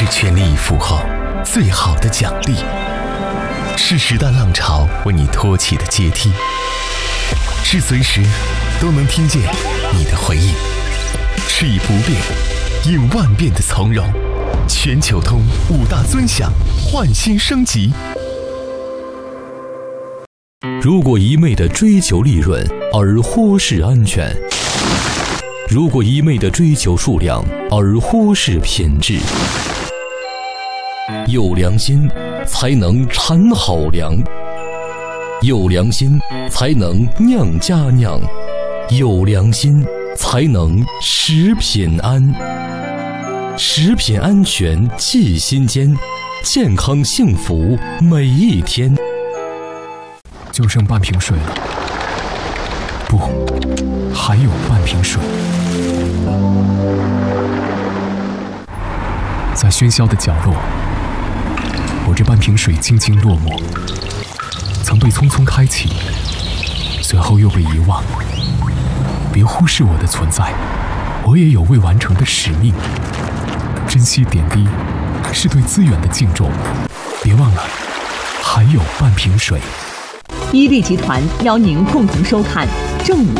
全力以赴后最好的奖励，是时代浪潮为你托起的阶梯，是随时都能听见你的回应，是以不变应万变的从容。全球通5大尊享，焕新升级。 如果一味地追求利润而忽视安全，如果一味地追求数量而忽视品质，有良心才能产好粮，有良心才能酿佳酿，有良心才能食品安。食品安全记心间，健康幸福每一天。 就剩半瓶水了，不，还有半瓶水。在喧嚣的角落，我这半瓶水静静落寞，曾被匆匆开启，随后又被遗忘。别忽视我的存在，我也有未完成的使命。珍惜点滴，是对资源的敬重。别忘了，还有半瓶水。 伊利集团邀您共同收看正午